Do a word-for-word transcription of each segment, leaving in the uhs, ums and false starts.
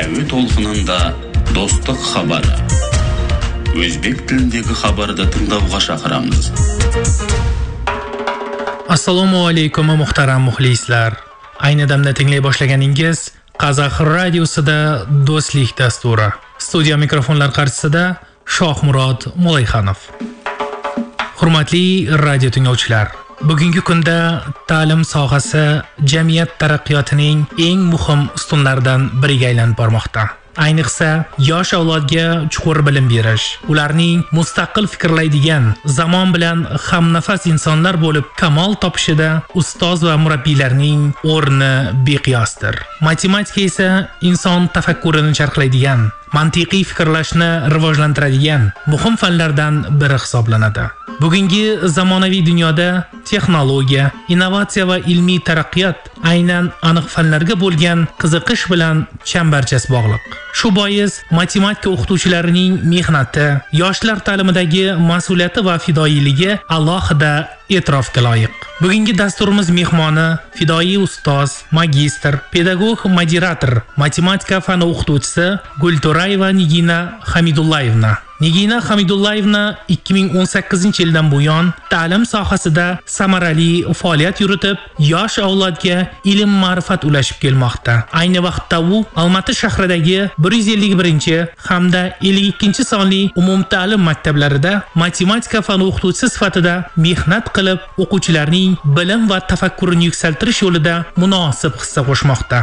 Әуе толқынында достық хабары. Өзбек тіліндегі хабарды тыңдауға шақырамыз. Assalomu alaykum muhtaram muxlislar. Ayni damda tinglay boshlaganingiz Qazaq radiosida do'stlik dasturi. Studiya mikrofonlar qarshisida Shohmurod Mulayxanov. Hurmatli radio tinglovchilar, bugungi kunda ta'lim sohasi jamiyat taraqqiyotining eng muhim ustunlaridan biriga aylanib bormoqda. Ayniqsa, yosh avlodga chuqur bilim berish, ularning mustaqil fikrlaydigan, zamon bilan hamnafas insonlar bo'lib kamol topishida ustoz va murabbiylarning o'rni beqiyosdir. Matematika esa inson tafakkurini charxlaydigan, mantiqiy fikrlashni rivojlantiradigan muhim fanlardan biri hisoblanadi. Bugungi zamonaviy dunyoda texnologiya, innovatsiya va ilmiy taraqqiyot aynan aniq fanlarga bo'lgan qiziqish bilan chambarchas bog'liq. Shu bois matematika o'qituvchilarining mehnati, yoshlar ta'limidagi mas'uliyati va fidoyiligi alohida e'tirofga loyiq. Bugungi dasturimiz mehmoni fidoyi ustoz, magistr, pedagog, moderator, matematika fani o'qituvchisi Gulturayeva Nigina Hamidullayevna. Nigina Hamidullayevna ikki ming o'n sakkizinchi yildan buyon ta'lim sohasida samarali faoliyat yuritib, yosh avlodga ilm ma'rifat ulashib kelmoqda. Ayni vaqtda u Olmati shahridagi bir yuz ellik birinchi hamda ellik ikkinchi sonli umumta'lim maktablarida matematika fani o'qituvchisi sifatida mehnat qilib, o'quvchilarning bilim va tafakkurini yuksaltirish yo'lida munosib hissa qo'shmoqda.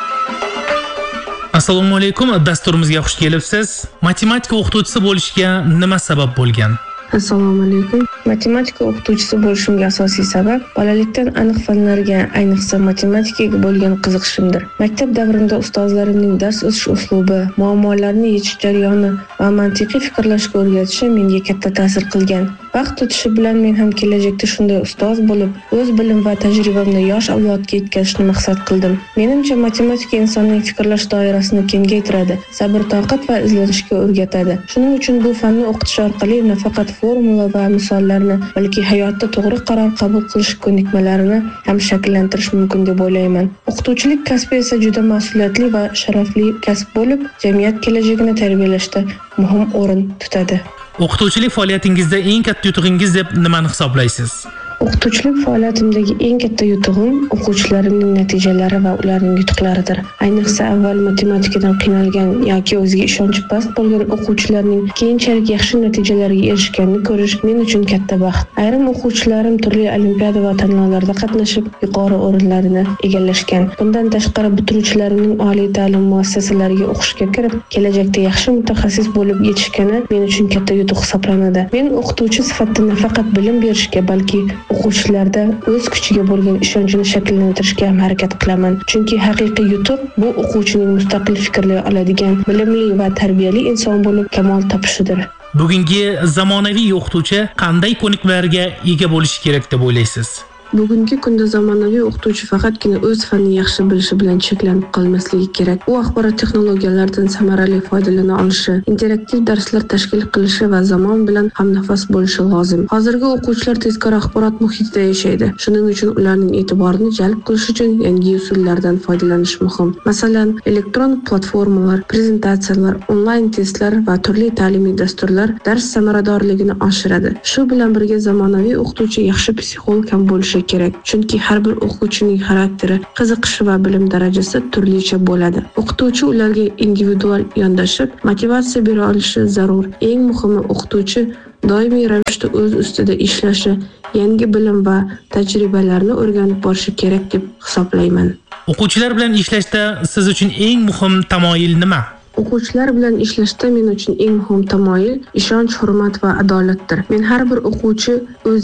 Assalomu alaykum, dasturimizga xush kelibsiz. Matematika o'qituvchisi bo'lishga nima sabab bo'lgan? Assalomu alaykum. Matematika o'qituvchisi bo'lishimga asosiy sabab bolalikdan aniq fanlarga, ayniqsa matematikaga bo'lgan qiziqishimdir. Maktab davrimda ustozlarimning dars o'tish uslubi, muammolarni yechish jarayoni va mantiqiy fikrlashga o'rgatishi menga katta ta'sir qilgan. Vaqt o'tishi bilan men ham kelajakda shunday ustoz bo'lib, o'z bilim va tajribamni yosh avlodga yetkazishni maqsad qildim. Menimcha, matematika insonning fikrlash doirasini kengaytiradi, sabr-toqat va izlanishga o'rgatadi. Shuning uchun bu fanni o'qitish orqali nafaqat formula va misollarni, balki hayotda to'g'ri qaror qabul qilish ko'nikmalarini ham shakllantirish mumkin deb o'ylayman. O'qituvchilik kasbi esa juda mas'uliyatli va sharafli kasb bo'lib, jamiyat kelajagini tarbiyalashda muhim o'rin tutadi. O'qituvchilik faoliyatingizda eng katta yutug'ingiz deb nimani hisoblaysiz? O'qituvchilik faoliyatimdagi eng katta yutug'im o'quvchilarimning natijalari va ularning yutuqlaridir. Ayniqsa avval matematikadan qiynalgan yoki o'ziga ishonchi past bo'lgan o'quvchilarning keyinchalik yaxshi natijalarga erishganini ko'rish men uchun katta baxt. Ayrim o'quvchilarim turli olimpiada va tanlovlarda qatnashib, yuqori o'rinlarni egallashgan. Bundan tashqari bitiruvchilarimning oliy ta'lim muassasalariga o'qishga kirib, kelajakda yaxshi mutaxassis bo'lib yetishgani men uchun katta yutuq hisoblanadi. Men o'qituvchi sifatida nafaqat bilim berishga, balki o'quvchilarda o'z kuchiga bo'lgan ishonchini shakllantirishga ham harakat qilaman. Chunki haqiqiy yutuq bu o'quvchining mustaqil fikrlay oladigan, bilimli va tarbiyali inson bo'lib kamol topishidir. Bugungi zamonaviy o'qituvchi qanday ko'nikmalarga ega bo'lishi kerak deb o'ylaysiz? Bugungi kunda zamonaviy o'qituvchi faqatgina o'z fanini yaxshi bilishi bilan cheklanib qolmasligi kerak. U axborot texnologiyalaridan samarali foydalana olishi, interaktiv darslar tashkil qilishi va zamon bilan hamnafas bo'lishi lozim. Hozirgi o'quvchilar tezkor axborot muhitida yashaydi. Shuning uchun ularning e'tiborini jalb qilish uchun yangi usullardan foydalanish muhim. Masalan, elektron platformalar, prezentatsiyalar, onlayn testlar va turli ta'limiy dasturlar dars samaradorligini oshiradi. Shu bilan birga zamonaviy o'qituvchi yaxshi psixolog ham bo'lishi kerak. Chunki har bir o'quvchining xarakteri, qiziqishi va bilim darajasi turlicha bo'ladi. O'qituvchi ularga individual yondashib, motivatsiya bera olishi zarur. Eng muhimi, o'qituvchi doimiy ravishda o'z ustida ishlashi, yangi bilim va tajribalarni o'rganib borishi kerak deb hisoblayman. O'quvchilar bilan ishlashda siz uchun eng muhim tamoyil nima? O'quvchilar bilan ishlashda men uchun eng muhim tamoyil ishonch, hurmat va adolatdir. Men har bir o'quvchi o'z